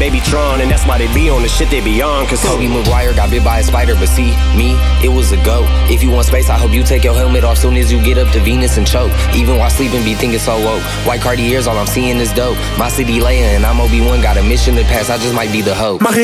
they be Tron, and that's why they be on the shit they be on. Cause Toby Maguire got bit by a spider, but see, me, it was a goat. If you want space, I hope you take your helmet off soon as you get up to Venus and choke. Even while sleeping, be thinking so woke. White Cartiers, all I'm seeing is dope. My city Leia and I'm Obi-Wan, got a mission to pass, I just might be the hope. Mag